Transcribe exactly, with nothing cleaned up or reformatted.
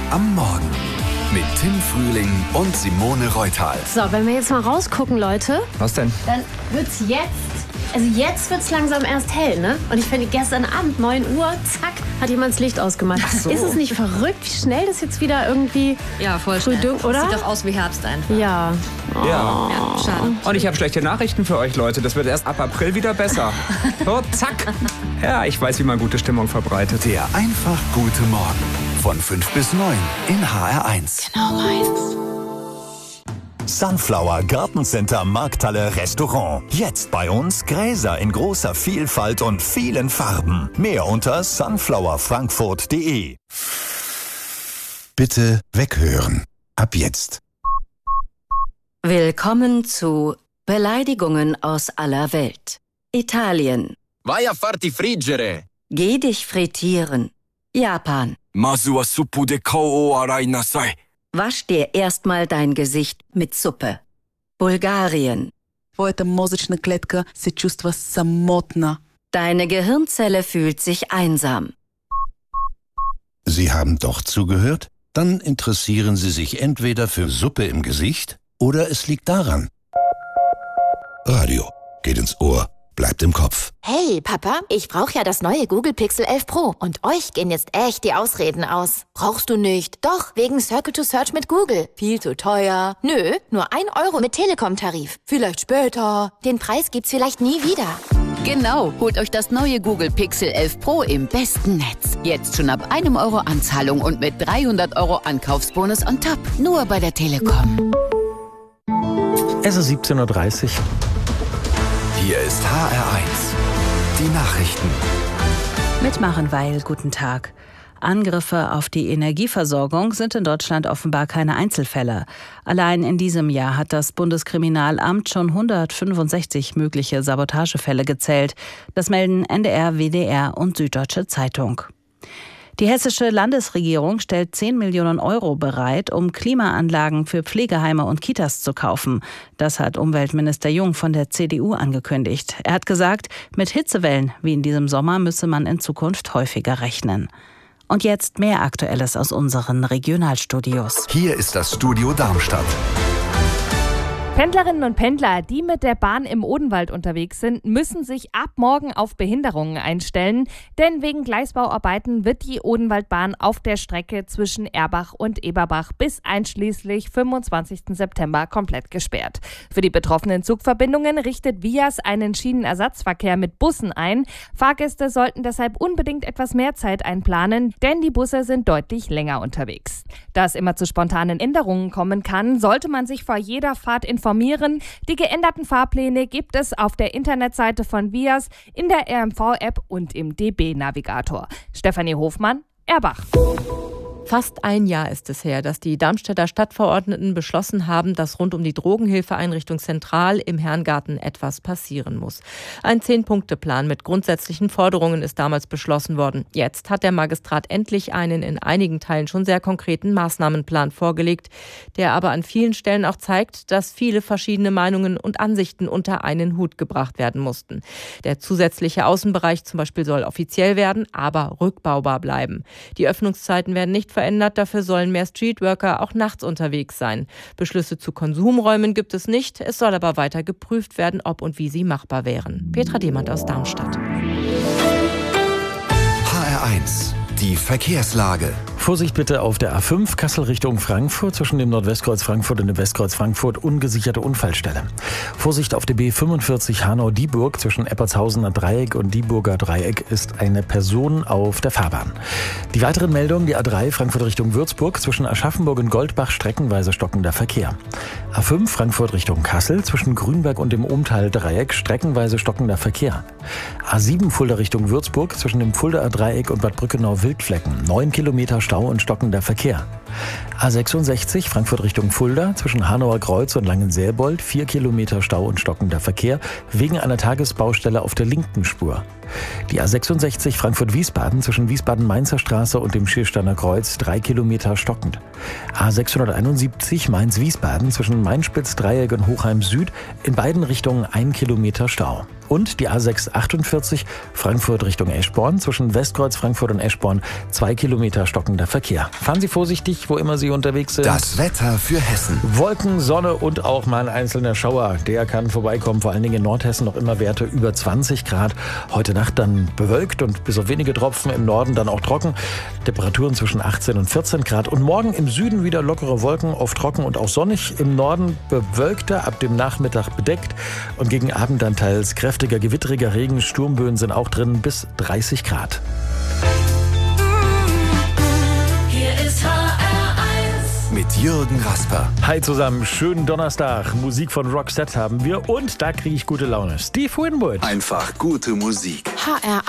am Morgen mit Tim Frühling und Simone Reutal. So, wenn wir jetzt mal rausgucken, Leute. Was denn? Dann wird's jetzt, also jetzt wird's langsam erst hell, ne? Und ich finde, gestern Abend, neun Uhr, zack, hat jemand das Licht ausgemacht. Ach so. Ist es nicht verrückt, wie schnell das jetzt wieder irgendwie Ja, voll schnell. früh dunkel, oder? Sieht doch aus wie Herbst einfach. Ja. Oh. Ja. Ja, schade. Und ich habe schlechte Nachrichten für euch, Leute. Das wird erst ab April wieder besser. So, zack. Ja, ich weiß, wie man gute Stimmung verbreitet. Der einfach gute Morgen. Von fünf bis neun in H R eins. Genau meins. Sunflower Gartencenter Markthalle Restaurant. Jetzt bei uns Gräser in großer Vielfalt und vielen Farben. Mehr unter sunflower frankfurt punkt de. Bitte weghören. Ab jetzt. Willkommen zu Beleidigungen aus aller Welt. Italien. Vai a farti friggere. Geh dich frittieren. Japan. Masu wa suppu de kao o arai nasai. Wasch dir erstmal dein Gesicht mit Suppe. Bulgarien. Твоята мозъчна клетка се чувства самотна. Deine Gehirnzelle fühlt sich einsam. Sie haben doch zugehört? Dann interessieren Sie sich entweder für Suppe im Gesicht oder es liegt daran. Radio geht ins Ohr, bleibt im Kopf. Hey, Papa, ich brauche ja das neue Google Pixel elf Pro. Und euch gehen jetzt echt die Ausreden aus. Brauchst du nicht? Doch, wegen Circle to Search mit Google. Viel zu teuer. Nö, nur ein Euro mit Telekom-Tarif. Vielleicht später. Den Preis gibt's vielleicht nie wieder. Genau, holt euch das neue Google Pixel elf Pro im besten Netz. Jetzt schon ab einem Euro Anzahlung und mit dreihundert Euro Ankaufsbonus on top. Nur bei der Telekom. Es ist siebzehn Uhr dreißig. Hier ist H R eins. Die Nachrichten. Mitmachen, weil guten Tag. Angriffe auf die Energieversorgung sind in Deutschland offenbar keine Einzelfälle. Allein in diesem Jahr hat das Bundeskriminalamt schon hundertfünfundsechzig mögliche Sabotagefälle gezählt. Das melden N D R, W D R und Süddeutsche Zeitung. Die hessische Landesregierung stellt zehn Millionen Euro bereit, um Klimaanlagen für Pflegeheime und Kitas zu kaufen. Das hat Umweltminister Jung von der C D U angekündigt. Er hat gesagt, mit Hitzewellen wie in diesem Sommer müsse man in Zukunft häufiger rechnen. Und jetzt mehr Aktuelles aus unseren Regionalstudios. Hier ist das Studio Darmstadt. Pendlerinnen und Pendler, die mit der Bahn im Odenwald unterwegs sind, müssen sich ab morgen auf Behinderungen einstellen, denn wegen Gleisbauarbeiten wird die Odenwaldbahn auf der Strecke zwischen Erbach und Eberbach bis einschließlich fünfundzwanzigsten September komplett gesperrt. Für die betroffenen Zugverbindungen richtet Vias einen Schienenersatzverkehr mit Bussen ein. Fahrgäste sollten deshalb unbedingt etwas mehr Zeit einplanen, denn die Busse sind deutlich länger unterwegs. Da es immer zu spontanen Änderungen kommen kann, sollte man sich vor jeder Fahrt informieren. Informieren. Die geänderten Fahrpläne gibt es auf der Internetseite von Vias, in der R M V-App und im D B-Navigator. Stefanie Hofmann, Erbach. Fast ein Jahr ist es her, dass die Darmstädter Stadtverordneten beschlossen haben, dass rund um die Drogenhilfeeinrichtung Zentral im Herrengarten etwas passieren muss. Ein Zehn-Punkte-Plan mit grundsätzlichen Forderungen ist damals beschlossen worden. Jetzt hat der Magistrat endlich einen in einigen Teilen schon sehr konkreten Maßnahmenplan vorgelegt, der aber an vielen Stellen auch zeigt, dass viele verschiedene Meinungen und Ansichten unter einen Hut gebracht werden mussten. Der zusätzliche Außenbereich zum Beispiel soll offiziell werden, aber rückbaubar bleiben. Die Öffnungszeiten werden nicht verändert, dafür sollen mehr Streetworker auch nachts unterwegs sein. Beschlüsse zu Konsumräumen gibt es nicht, es soll aber weiter geprüft werden, ob und wie sie machbar wären. Petra Demand aus Darmstadt. H R eins. Die Verkehrslage. Vorsicht bitte auf der A fünf Kassel Richtung Frankfurt, zwischen dem Nordwestkreuz Frankfurt und dem Westkreuz Frankfurt ungesicherte Unfallstelle. Vorsicht auf der B fünfundvierzig Hanau-Dieburg, zwischen Eppertshausener Dreieck und Dieburger Dreieck ist eine Person auf der Fahrbahn. Die weiteren Meldungen, die A drei Frankfurt Richtung Würzburg, zwischen Aschaffenburg und Goldbach streckenweise stockender Verkehr. A fünf Frankfurt Richtung Kassel, zwischen Grünberg und dem Umtal Dreieck streckenweise stockender Verkehr. A sieben Fulda Richtung Würzburg, zwischen dem Fuldaer Dreieck und Bad Brückenau Wildflecken, neun Kilometer Stau und stockender Verkehr. A sechsundsechzig Frankfurt Richtung Fulda zwischen Hanauer Kreuz und Langenselbold. Vier Kilometer Stau und stockender Verkehr wegen einer Tagesbaustelle auf der linken Spur. Die A sechsundsechzig Frankfurt-Wiesbaden zwischen Wiesbaden-Mainzer Straße und dem Schiersteiner Kreuz. Drei Kilometer stockend. A sechshunderteinundsiebzig Mainz-Wiesbaden zwischen Mainspitz-Dreieck und Hochheim Süd. In beiden Richtungen ein Kilometer Stau. Und die A sechshundertachtundvierzig Frankfurt Richtung Eschborn zwischen Westkreuz Frankfurt und Eschborn. Zwei Kilometer stockender Verkehr. Fahren Sie vorsichtig, wo immer Sie unterwegs sind. Das Wetter für Hessen. Wolken, Sonne und auch mal ein einzelner Schauer. Der kann vorbeikommen, vor allen Dingen in Nordhessen noch immer Werte über zwanzig Grad. Heute Nacht dann bewölkt und bis auf wenige Tropfen, im Norden dann auch trocken. Temperaturen zwischen achtzehn und vierzehn Grad. Und morgen im Süden wieder lockere Wolken, oft trocken und auch sonnig. Im Norden bewölkter, ab dem Nachmittag bedeckt. Und gegen Abend dann teils kräftiger, gewitteriger Regen. Sturmböen sind auch drin, bis dreißig Grad. Hier ist H R eins mit Jürgen Rasper. Hi zusammen, schönen Donnerstag. Musik von Roxette haben wir und da kriege ich gute Laune. Steve Winwood. Einfach gute Musik. H R